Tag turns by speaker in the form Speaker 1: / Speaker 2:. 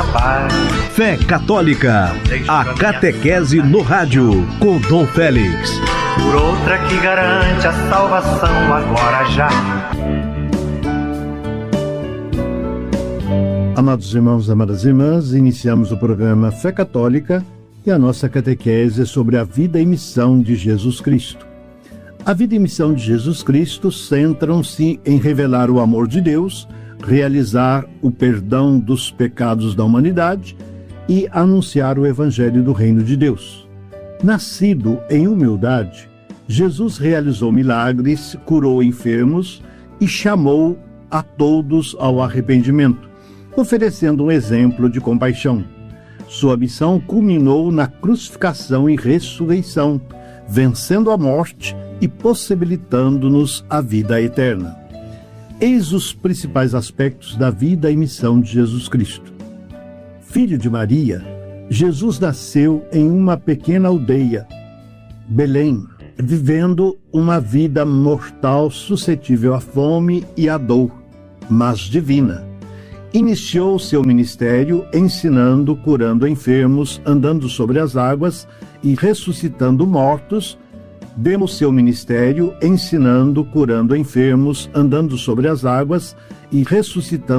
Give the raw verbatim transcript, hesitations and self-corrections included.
Speaker 1: paz.
Speaker 2: Fé Católica, a catequese no rádio, com Dom Félix.
Speaker 1: Por outra que garante a salvação agora já.
Speaker 3: Amados irmãos, amadas irmãs, iniciamos o programa Fé Católica e a nossa catequese sobre a vida e missão de Jesus Cristo. A vida e missão de Jesus Cristo centram-se em revelar o amor de Deus, realizar o perdão dos pecados da humanidade e anunciar o Evangelho do Reino de Deus. Nascido em humildade, Jesus realizou milagres, curou enfermos e chamou a todos ao arrependimento, oferecendo um exemplo de compaixão. Sua missão culminou na crucificação e ressurreição, vencendo a morte e possibilitando-nos a vida eterna. Eis os principais aspectos da vida e missão de Jesus Cristo. Filho de Maria, Jesus nasceu em uma pequena aldeia, Belém, vivendo uma vida mortal suscetível à fome e à dor, mas divina. Iniciou seu ministério ensinando, curando enfermos, andando sobre as águas e ressuscitando mortos. Demos seu ministério ensinando, curando enfermos, andando sobre as águas e ressuscitando